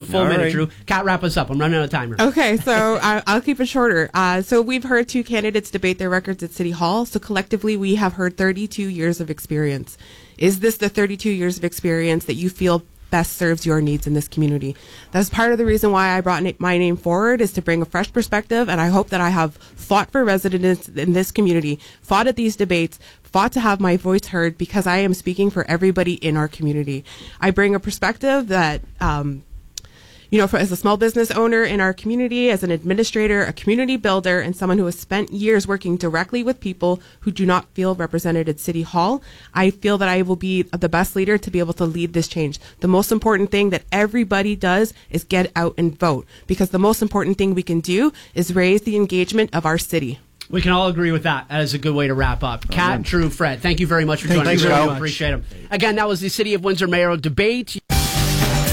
full minute, Drew. Kat, wrap us up. I'm running out of timer. Okay, so I'll keep it shorter. So we've heard two candidates debate their records at City Hall. So collectively, we have heard 32 years of experience. Is this the 32 years of experience that you feel best serves your needs in this community? That's part of the reason why I brought my name forward, is to bring a fresh perspective, and I hope that I have fought for residents in this community, fought at these debates, fought to have my voice heard, because I am speaking for everybody in our community. I bring a perspective that as a small business owner in our community, as an administrator, a community builder, and someone who has spent years working directly with people who do not feel represented at City Hall, I feel that I will be the best leader to be able to lead this change. The most important thing that everybody does is get out and vote, because the most important thing we can do is raise the engagement of our city. We can all agree with that. That is a good way to wrap up. Kat, Drew, Fred, thank you very much for joining us. Thank you. Really appreciate it. Again, that was the City of Windsor mayoral debate.